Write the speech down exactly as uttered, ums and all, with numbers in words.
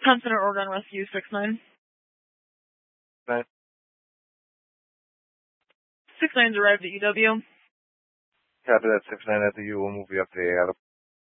Con Center, Oregon Rescue six nine. Nine. six nine's arrived at U W. Copy that, six nine at the U. We'll move you up to A. Adam.